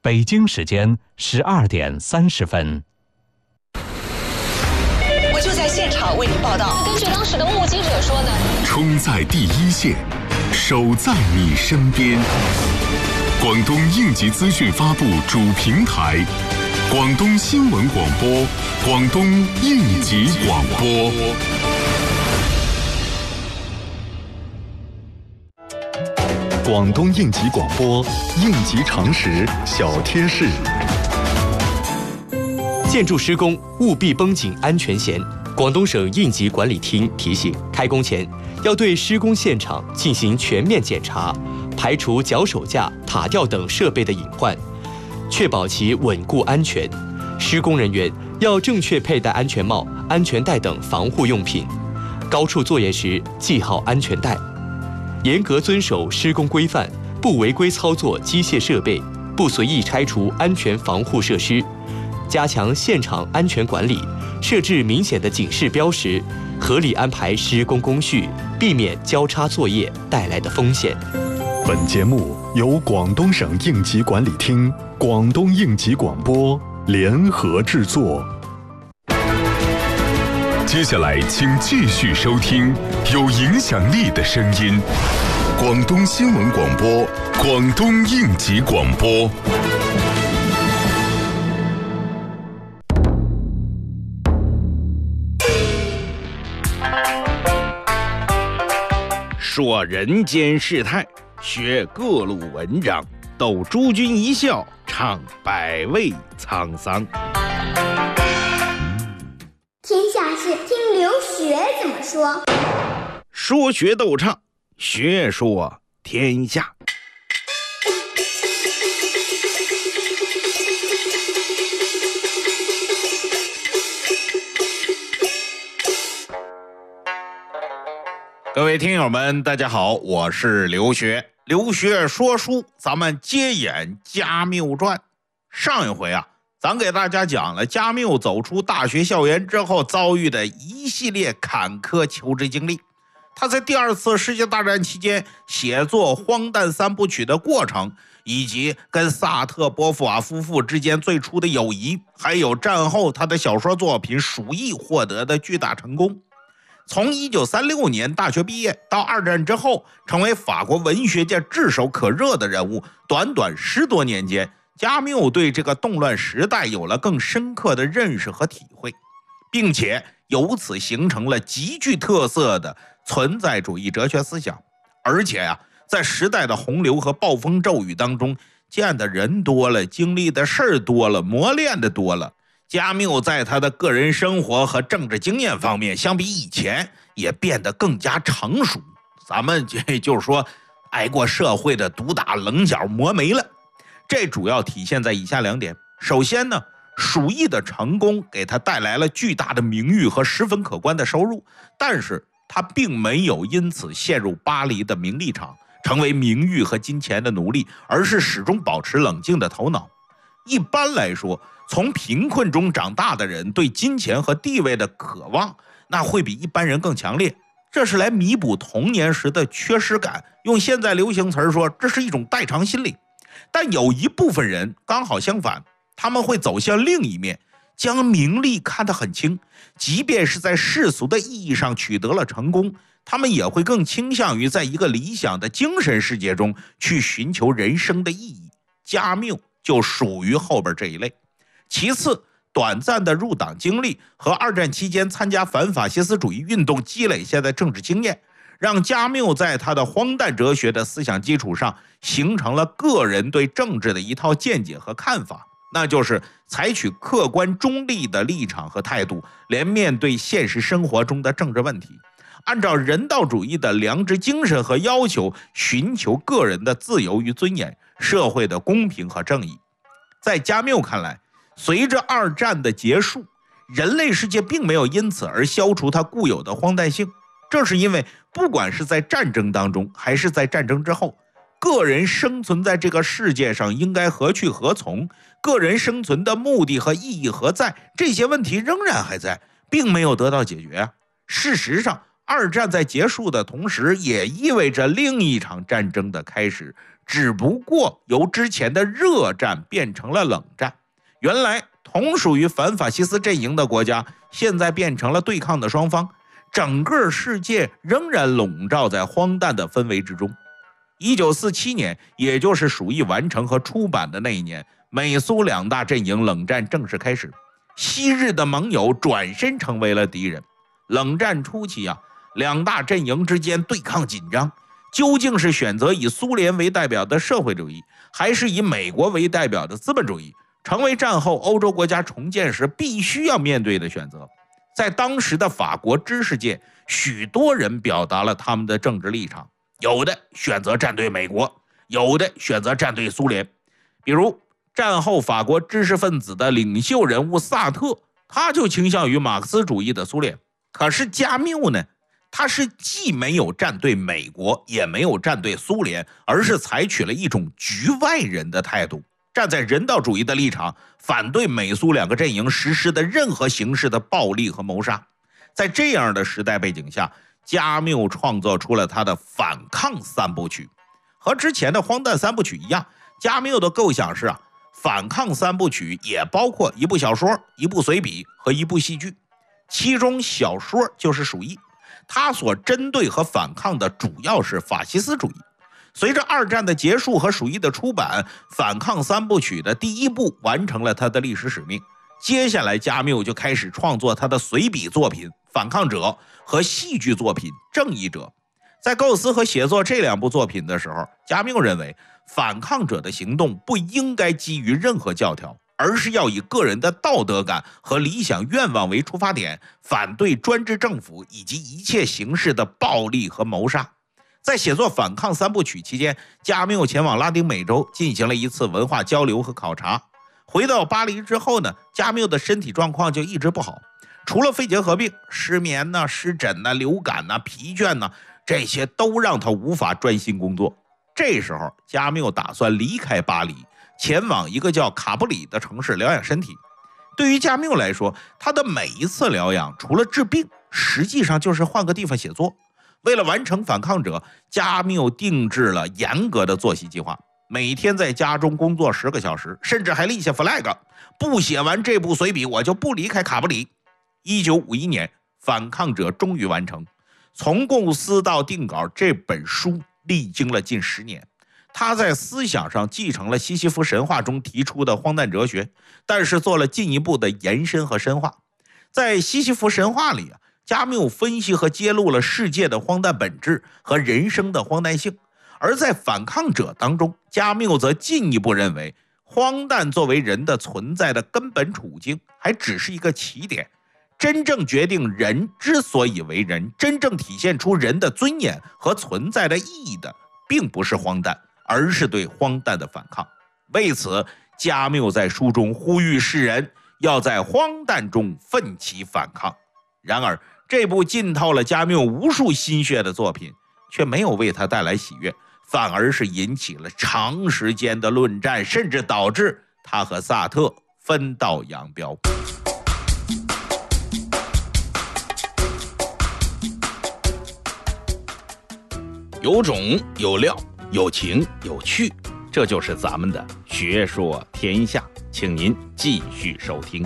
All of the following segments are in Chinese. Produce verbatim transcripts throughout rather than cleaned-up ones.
北京时间十二点三十分。 我就在现场为您报道。 根据当时的目击者说呢， 冲在第一线，守在你身边。广东应急资讯发布主平台，广东新闻广播，广东应急广播。广东应急广播，应急常识小贴士。 建筑施工务必绷紧安全弦。广东省应急管理厅提醒，开工前要对施工现场进行全面检查，排除脚手架、塔吊等设备的隐患，确保其稳固安全。施工人员要正确佩戴安全帽、安全带等防护用品，高处作业时系好安全带。严格遵守施工规范，不违规操作机械设备，不随意拆除安全防护设施，加强现场安全管理，设置明显的警示标识，合理安排施工工序，避免交叉作业带来的风险。 本节目由广东省应急管理厅、广东应急广播联合制作。接下来，请继续收听有影响力的声音——广东新闻广播、广东应急广播。 说人间世态，学各路文章，逗诸君一笑，唱百味沧桑。 天下事听刘学怎么说。 说学逗唱，学说天下。各位听友们，大家好，我是刘学。刘学说书，咱们接演加缪传。上一回啊，咱给大家讲了加缪走出大学校园之后遭遇的一系列坎坷求职经历。他在第二次世界大战期间写作荒诞三部曲的过程，以及跟萨特波伏瓦夫妇之间最初的友谊，还有战后他的小说作品《鼠疫》获得的巨大成功。从一九三六年大学毕业到二战之后成为法国文学界炙手可热的人物，短短十多年间，加缪对这个动乱时代有了更深刻的认识和体会，并且由此形成了极具特色的存在主义哲学思想。而且啊，在时代的洪流和暴风骤雨当中，见的人多了，经历的事儿多了，磨练的多了，加缪在他的个人生活和政治经验方面，相比以前也变得更加成熟。咱们这就是说，挨过社会的毒打棱角磨没了。这主要体现在以下两点。首先呢，鼠疫的成功给他带来了巨大的名誉和十分可观的收入，但是他并没有因此陷入巴黎的名利场，成为名誉和金钱的奴隶，而是始终保持冷静的头脑。一般来说，从贫困中长大的人对金钱和地位的渴望，那会比一般人更强烈，这是来弥补童年时的缺失感。用现在流行词说，这是一种代偿心理。但有一部分人刚好相反，他们会走向另一面，将名利看得很轻，即便是在世俗的意义上取得了成功，他们也会更倾向于在一个理想的精神世界中去寻求人生的意义。加缪就属于后边这一类。其次，短暂的入党经历和二战期间参加反法西斯主义运动积累下的政治经验，让加缪在他的荒诞哲学的思想基础上形成了个人对政治的一套见解和看法，那就是采取客观中立的立场和态度，连面对现实生活中的政治问题，按照人道主义的良知精神和要求，寻求个人的自由与尊严，社会的公平和正义。在加缪看来，随着二战的结束，人类世界并没有因此而消除它固有的荒诞性。正是因为不管是在战争当中还是在战争之后，个人生存在这个世界上应该何去何从，个人生存的目的和意义何在，这些问题仍然还在，并没有得到解决。事实上，二战在结束的同时，也意味着另一场战争的开始， 只不过由之前的热战变成了冷战。原来同属于反法西斯阵营的国家，现在变成了对抗的双方，整个世界仍然笼罩在荒诞的氛围之中。一九四七年，也就是鼠疫完成和出版的那一年，美苏两大阵营冷战正式开始，昔日的盟友转身成为了敌人。冷战初期啊，两大阵营之间对抗紧张，究竟是选择以苏联为代表的社会主义，还是以美国为代表的资本主义，成为战后欧洲国家重建时必须要面对的选择。在当时的法国知识界，许多人表达了他们的政治立场，有的选择站队美国，有的选择站队苏联。比如战后法国知识分子的领袖人物萨特，他就倾向于马克思主义的苏联。可是加缪呢，他是既没有站队美国，也没有站队苏联，而是采取了一种局外人的态度，站在人道主义的立场，反对美苏两个阵营实施的任何形式的暴力和谋杀。在这样的时代背景下，加缪创作出了他的反抗三部曲。和之前的荒诞三部曲一样，加缪的构想是啊，反抗三部曲也包括一部小说、一部随笔和一部戏剧。其中小说就是《鼠疫》，它所针对和反抗的主要是法西斯主义。随着二战的结束和《鼠疫》的出版，反抗三部曲的第一部完成了他的历史使命。接下来加缪就开始创作他的随笔作品《反抗者》和戏剧作品《正义者》。在构思和写作这两部作品的时候，加缪认为反抗者的行动不应该基于任何教条，而是要以个人的道德感和理想愿望为出发点，反对专制政府以及一切形式的暴力和谋杀。在写作反抗三部曲期间，加缪前往拉丁美洲进行了一次文化交流和考察。回到巴黎之后呢，加缪的身体状况就一直不好，除了肺结核病，失眠呢、湿疹呢、流感呢、疲倦呢，这些都让他无法专心工作。这时候加缪打算离开巴黎，前往一个叫卡布里的城市疗养身体。对于加缪来说，他的每一次疗养除了治病，实际上就是换个地方写作。为了完成反抗者，加缪定制了严格的作息计划，每天在家中工作十个小时，甚至还立下 flag， 不写完这部随笔我就不离开卡布里。一九五一年，反抗者终于完成。从构思到定稿，这本书历经了近十年。他在思想上继承了西西弗神话中提出的荒诞哲学，但是做了进一步的延伸和深化。在西西弗神话里啊，加缪分析和揭露了世界的荒诞本质和人生的荒诞性。而在反抗者当中，加缪则进一步认为，荒诞作为人的存在的根本处境，还只是一个起点。真正决定人之所以为人，真正体现出人的尊严和存在的意义的，并不是荒诞，而是对荒诞的反抗。为此，加缪在书中呼吁世人要在荒诞中奋起反抗。然而，这部浸透了加缪无数心血的作品，却没有为他带来喜悦，反而是引起了长时间的论战，甚至导致他和萨特分道扬镳。 有种有料，有情有趣，这就是咱们的学说天下，请您继续收听。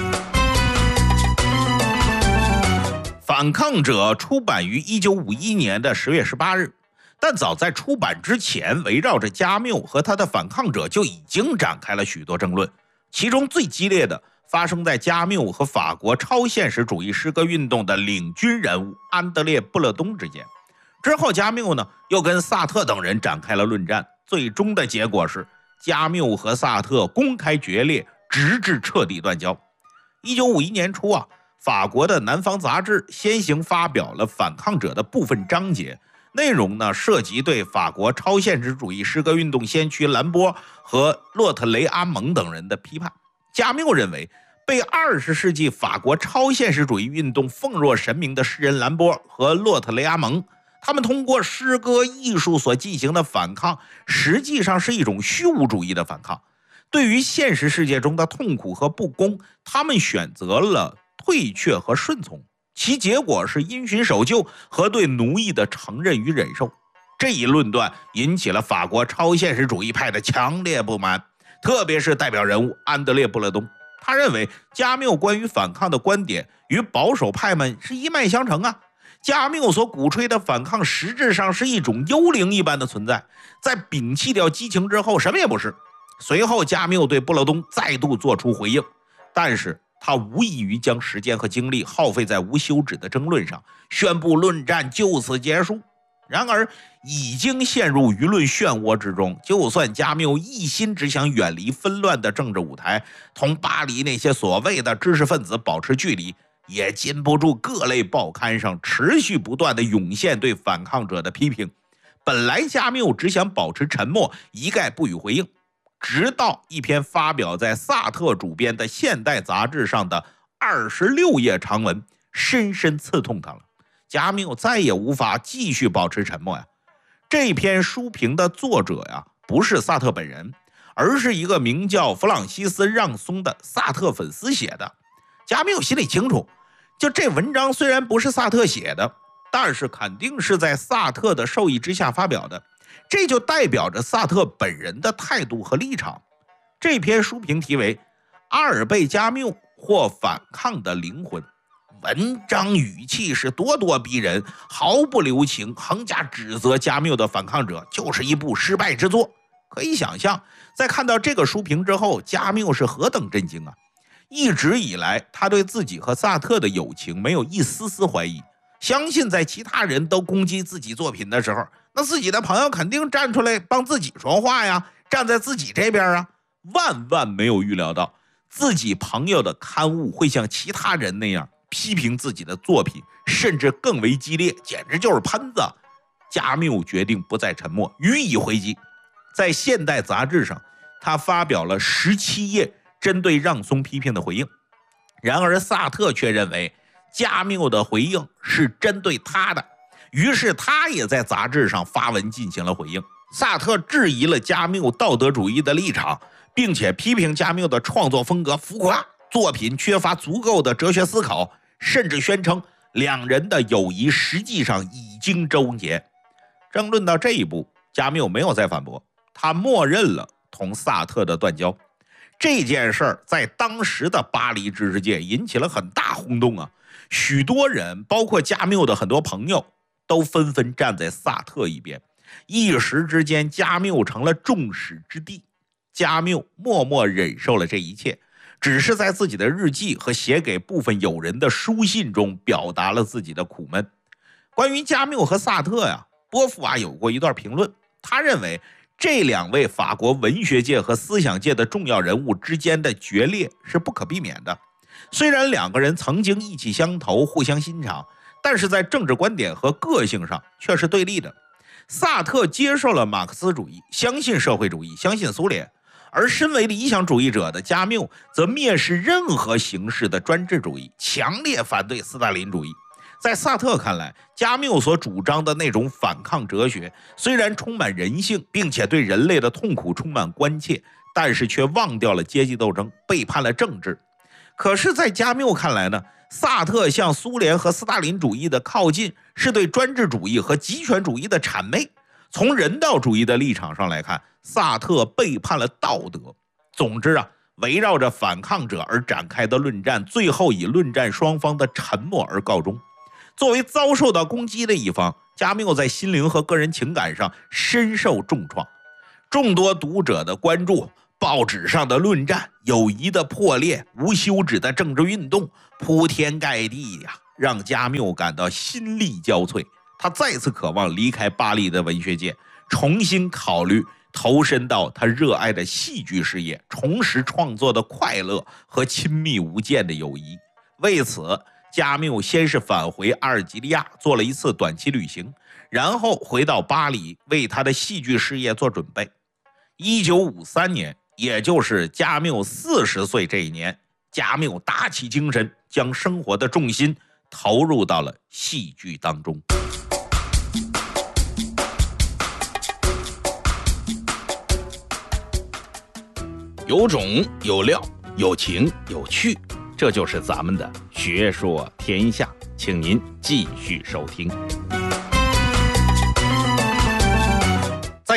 反抗者出版于一九五一年的十月十八日，但早在出版之前，围绕着加缪和他的反抗者就已经展开了许多争论，其中最激烈的发生在加缪和法国超现实主义诗歌运动的领军人物安德烈·布勒东之间。之后加缪呢又跟萨特等人展开了论战，最终的结果是加缪和萨特公开决裂，直至彻底断交。一九五一年初啊，法国的南方杂志先行发表了反抗者的部分章节，内容呢涉及对法国超现实主义诗歌运动先驱兰波和洛特雷阿蒙等人的批判。加缪认为，被二十世纪法国超现实主义运动奉若神明的诗人兰波和洛特雷阿蒙，他们通过诗歌艺术所进行的反抗，实际上是一种虚无主义的反抗。对于现实世界中的痛苦和不公，他们选择了退却和顺从，其结果是因循守旧和对奴役的承认与忍受。 这一论断引起了法国超现实主义派的强烈不满，特别是代表人物安德烈·布勒东，他认为加缪关于反抗的观点与保守派们是一脉相承啊。加缪所鼓吹的反抗实质上是一种幽灵一般的存在，在摒弃掉激情之后什么也不是。随后加缪对布勒东再度做出回应，但是他无异于将时间和精力耗费在无休止的争论上，宣布论战就此结束。然而已经陷入舆论漩涡之中，就算加缪一心只想远离纷乱的政治舞台，同巴黎那些所谓的知识分子保持距离，也禁不住各类报刊上持续不断的涌现对反抗者的批评。本来加缪只想保持沉默，一概不予回应，直到一篇发表在萨特主编的《现代》杂志上的二十六页长文深深刺痛他了，加缪再也无法继续保持沉默呀。这篇书评的作者呀，不是萨特本人，而是一个名叫弗朗西斯·让松的萨特粉丝写的。加缪心里清楚，就这文章虽然不是萨特写的，但是肯定是在萨特的授意之下发表的，这就代表着萨特本人的态度和立场。这篇书评题为《阿尔贝·加缪或反抗的灵魂》，文章语气是咄咄逼人，毫不留情，横加指责加缪的反抗者就是一部失败之作。可以想象，在看到这个书评之后，加缪是何等震惊啊！一直以来，他对自己和萨特的友情没有一丝丝怀疑，相信在其他人都攻击自己作品的时候，那自己的朋友肯定站出来帮自己说话呀，站在自己这边啊。万万没有预料到，自己朋友的刊物会像其他人那样批评自己的作品，甚至更为激烈，简直就是喷子。加缪决定不再沉默，予以回击。在《现代》杂志上，他发表了十七页针对让松批评的回应。然而萨特却认为加缪的回应是针对他的，于是他也在杂志上发文进行了回应。萨特质疑了加缪道德主义的立场，并且批评加缪的创作风格浮夸，作品缺乏足够的哲学思考，甚至宣称两人的友谊实际上已经终结。争论到这一步，加缪没有再反驳，他默认了同萨特的断交。这件事儿在当时的巴黎知识界引起了很大轰动啊！许多人，包括加缪的很多朋友，都纷纷站在萨特一边。一时之间，加缪成了众矢之的。加缪默默忍受了这一切，只是在自己的日记和写给部分友人的书信中表达了自己的苦闷。关于加缪和萨特呀，波伏娃有过一段评论，他认为这两位法国文学界和思想界的重要人物之间的决裂是不可避免的。虽然两个人曾经意气相投，互相欣赏，但是在政治观点和个性上却是对立的。萨特接受了马克思主义，相信社会主义，相信苏联，而身为理想主义者的加缪则蔑视任何形式的专制主义，强烈反对斯大林主义。在萨特看来，加缪所主张的那种反抗哲学虽然充满人性，并且对人类的痛苦充满关切，但是却忘掉了阶级斗争，背叛了政治。可是在加缪看来呢，萨特向苏联和斯大林主义的靠近是对专制主义和极权主义的谄媚。从人道主义的立场上来看，萨特背叛了道德。总之啊，围绕着反抗者而展开的论战，最后以论战双方的沉默而告终。作为遭受到攻击的一方，加缪在心灵和个人情感上深受重创。众多读者的关注，报纸上的论战，友谊的破裂，无休止的政治运动，铺天盖地呀，让加缪感到心力交瘁。他再次渴望离开巴黎的文学界，重新考虑投身到他热爱的戏剧事业，重拾创作的快乐和亲密无间的友谊。为此，加缪先是返回阿尔及利亚做了一次短期旅行，然后回到巴黎为他的戏剧事业做准备。一九五三年，也就是加缪四十岁这一年，加缪打起精神，将生活的重心投入到了戏剧当中。 有种有料，有情有趣，这就是咱们的学说天下，请您继续收听。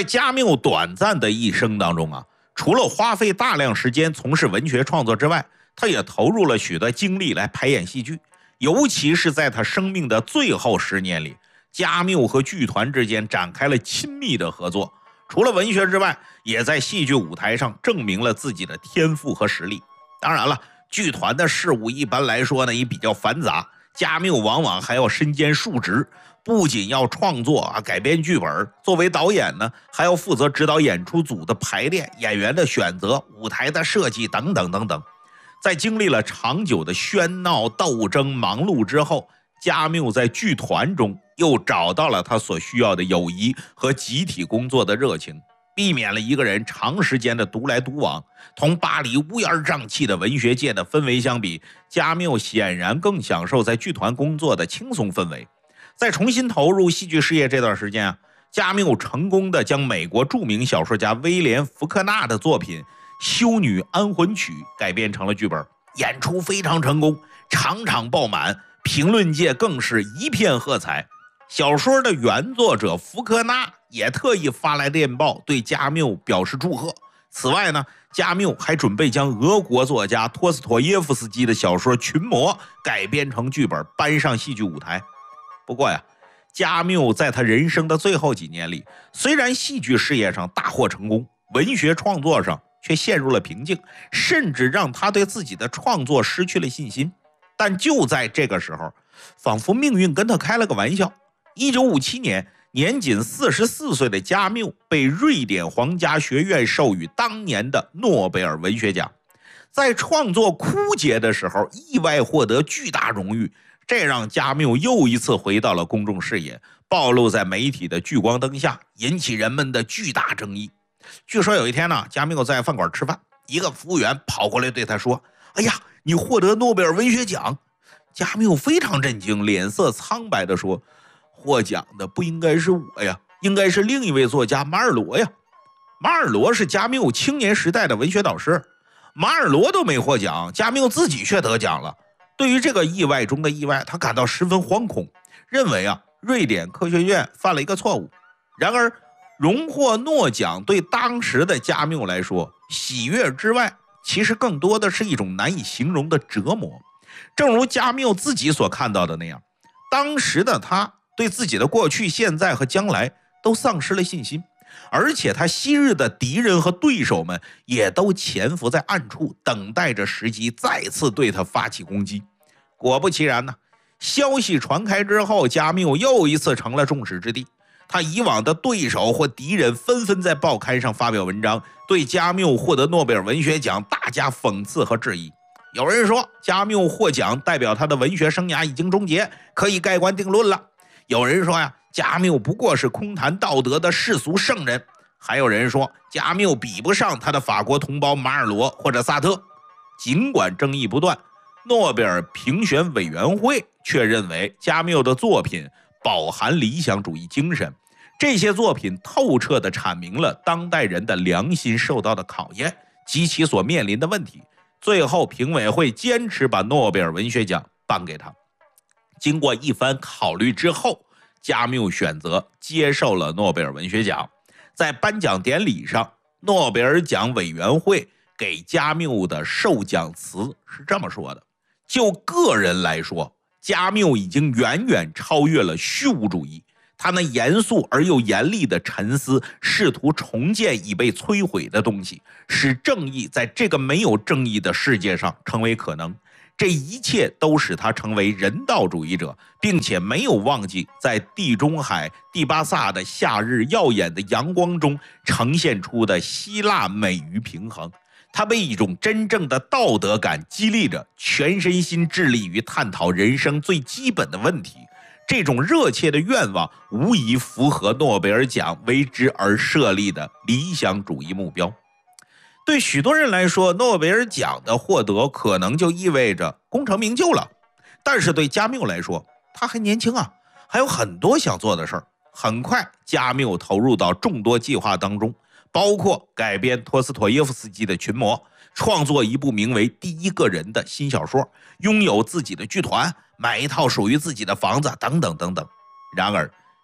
在加缪短暂的一生当中啊，除了花费大量时间从事文学创作之外，他也投入了许多精力来排演戏剧。尤其是在他生命的最后十年里，加缪和剧团之间展开了亲密的合作。除了文学之外，也在戏剧舞台上证明了自己的天赋和实力。当然了，剧团的事务一般来说呢也比较繁杂，加缪往往还要身兼数职，不仅要创作啊改编剧本，作为导演呢还要负责指导演出组的排练、演员的选择、舞台的设计等等等等。在经历了长久的喧闹、斗争、忙碌之后，加缪在剧团中又找到了他所需要的友谊和集体工作的热情，避免了一个人长时间的独来独往。同巴黎乌烟瘴气的文学界的氛围相比，加缪显然更享受在剧团工作的轻松氛围。在重新投入戏剧事业这段时间啊，加缪成功的将美国著名小说家威廉·福克纳的作品《修女安魂曲》改编成了剧本，演出非常成功，场场爆满，评论界更是一片喝彩。小说的原作者福克纳也特意发来电报对加缪表示祝贺。此外呢，加缪还准备将俄国作家托斯妥耶夫斯基的小说《群魔》改编成剧本，搬上戏剧舞台。不过呀，加缪在他人生的最后几年里，虽然戏剧事业上大获成功，文学创作上却陷入了瓶颈，甚至让他对自己的创作失去了信心。但就在这个时候，仿佛命运跟他开了个玩笑。一九五七年，年仅四十四岁的加缪被瑞典皇家学院授予当年的诺贝尔文学奖。在创作枯竭的时候，意外获得巨大荣誉，这让加缪又一次回到了公众视野，暴露在媒体的聚光灯下，引起人们的巨大争议。据说有一天呢，加缪在饭馆吃饭，一个服务员跑过来对他说：“哎呀，你获得诺贝尔文学奖！”加缪非常震惊，脸色苍白地说：“获奖的不应该是我呀，应该是另一位作家马尔罗呀。”马尔罗是加缪青年时代的文学导师，马尔罗都没获奖，加缪自己却得奖了。对于这个意外中的意外，他感到十分惶恐，认为啊，瑞典科学院犯了一个错误。然而，荣获诺奖对当时的加缪来说，喜悦之外，其实更多的是一种难以形容的折磨。正如加缪自己所看到的那样，当时的他对自己的过去、现在和将来都丧失了信心，而且他昔日的敌人和对手们也都潜伏在暗处，等待着时机再次对他发起攻击。果不其然呢，消息传开之后，加缪又一次成了众矢之的。他以往的对手或敌人纷纷在报刊上发表文章，对加缪获得诺贝尔文学奖大加讽刺和质疑。有人说加缪获奖代表他的文学生涯已经终结，可以盖棺定论了。有人说呀，加缪不过是空谈道德的世俗圣人。还有人说加缪比不上他的法国同胞马尔罗或者萨特。尽管争议不断，诺贝尔评选委员会却认为加缪的作品饱含理想主义精神，这些作品透彻地阐明了当代人的良心受到的考验及其所面临的问题。最后评委会坚持把诺贝尔文学奖颁给他。经过一番考虑之后，加缪选择接受了诺贝尔文学奖。在颁奖典礼上，诺贝尔奖委员会给加缪的授奖词是这么说的：就个人来说，加缪已经远远超越了虚无主义，他那严肃而又严厉的沉思，试图重建已被摧毁的东西，使正义在这个没有正义的世界上成为可能。这一切都使他成为人道主义者，并且没有忘记在地中海蒂巴萨的夏日耀眼的阳光中呈现出的希腊美与平衡。他被一种真正的道德感激励着，全身心致力于探讨人生最基本的问题。这种热切的愿望无疑符合诺贝尔奖为之而设立的理想主义目标。对许多人来说，诺贝尔奖的获得可能就意味着功成名就了。但是对加缪来说，他还年轻啊，还有很多想做的事儿。很快，加缪投入到众多计划当中，包括改编托斯妥耶夫斯基的《群魔》，创作一部名为《第一个人》的新小说，拥有自己的剧团，买一套属于自己的房子，等等等等。然而，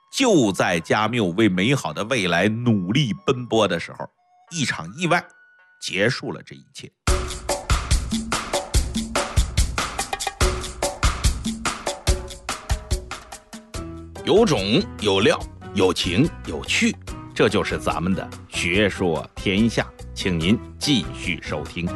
就在家缪为美好的未来努力奔波的时候，一场意外结束了这一切。有种有料，有情有趣，这就是咱们的学说天下，请您继续收听。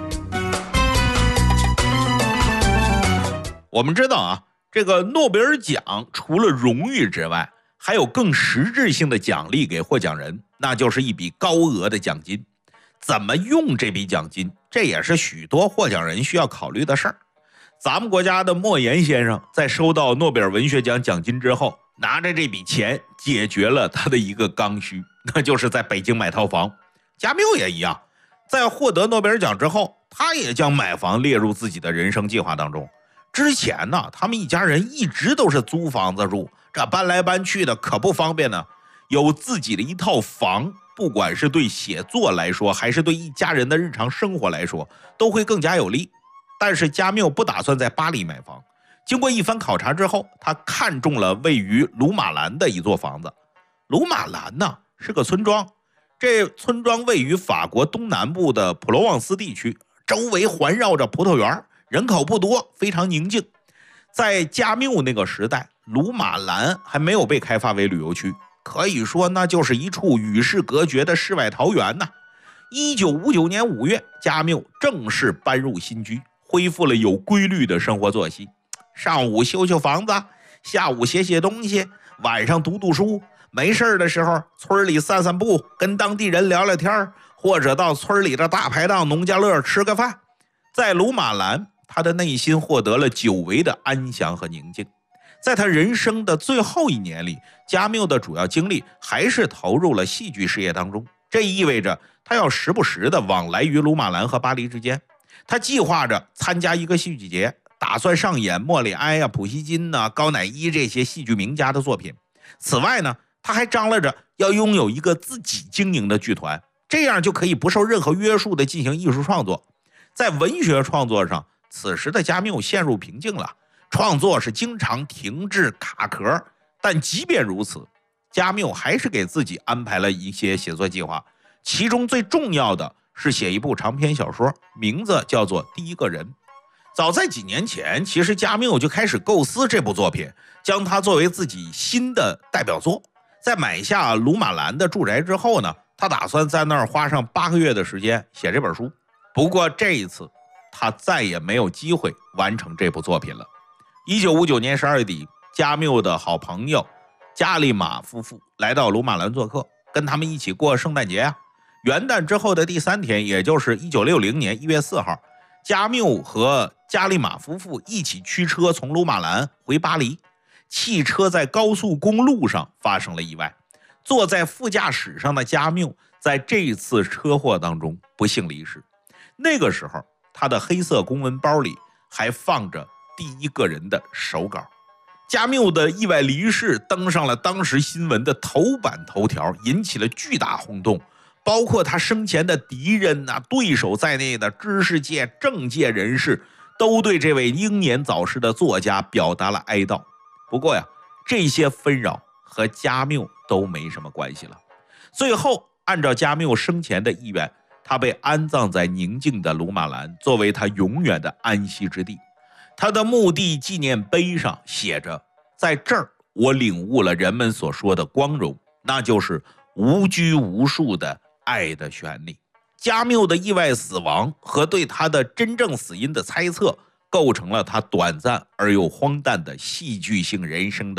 我们知道啊，这个诺贝尔奖除了荣誉之外，还有更实质性的奖励给获奖人，那就是一笔高额的奖金。怎么用这笔奖金，这也是许多获奖人需要考虑的事儿。咱们国家的莫言先生在收到诺贝尔文学奖奖金之后，拿着这笔钱解决了他的一个刚需，那就是在北京买套房。家缪也一样，在获得诺贝尔奖之后，他也将买房列入自己的人生计划当中。之前呢，他们一家人一直都是租房子住，这搬来搬去的可不方便呢。有自己的一套房，不管是对写作来说，还是对一家人的日常生活来说，都会更加有利。但是家缪不打算在巴黎买房。经过一番考察之后，他看中了位于鲁马兰的一座房子。鲁马兰呢是个村庄，这村庄位于法国东南部的普罗旺斯地区，周围环绕着葡萄园，人口不多，非常宁静。在家缪那个时代，鲁马兰还没有被开发为旅游区，可以说那就是一处与世隔绝的世外桃源呐。一九五九年五月，家缪正式搬入新居，恢复了有规律的生活作息。上午修修房子，下午写写东西，晚上读读书，没事的时候村里散散步，跟当地人聊聊天，或者到村里的大排档农家乐吃个饭。在鲁马兰，他的内心获得了久违的安详和宁静。在他人生的最后一年里，家缪的主要精力还是投入了戏剧事业当中，这意味着他要时不时的往来于鲁马兰和巴黎之间。他计划着参加一个戏剧节，打算上演莫里埃啊、普希金呐、高乃伊这些戏剧名家的作品。此外呢，他还张罗着要拥有一个自己经营的剧团，这样就可以不受任何约束的进行艺术创作。在文学创作上，此时的家缪陷入瓶颈了，创作是经常停滞卡壳。但即便如此，家缪还是给自己安排了一些写作计划，其中最重要的是写一部长篇小说，名字叫做《第一个人》。早在几年前，其实家缪就开始构思这部作品，将它作为自己新的代表作。在买下鲁马兰的住宅之后呢，他打算在那儿花上八个月的时间写这本书。不过这一次，他再也没有机会完成这部作品了。一九五九年十二月底，家缪的好朋友加利马夫妇来到鲁马兰做客，跟他们一起过圣诞节啊。元旦之后的第三天，也就是一九六零年一月四号，家缪和加利马夫妇一起驱车从鲁马兰回巴黎。汽车在高速公路上发生了意外，坐在副驾驶上的家缪在这次车祸当中不幸离世。那个时候，他的黑色公文包里还放着第一个人的手稿。家缪的意外离世登上了当时新闻的头版头条，引起了巨大轰动。包括他生前的敌人啊、对手在内的知识界、政界人士都对这位英年早逝的作家表达了哀悼。不过呀，这些纷扰和家缪都没什么关系了。最后，按照家缪生前的意愿，他被安葬在宁静的鲁马兰，作为他永远的安息之地。他的墓地纪念碑上写着：在这儿，我领悟了人们所说的光荣，那就是无拘无束的爱的旋律。家缪的意外死亡和对他的真正死因的猜测，构成了他短暂而又荒诞的戏剧性人生的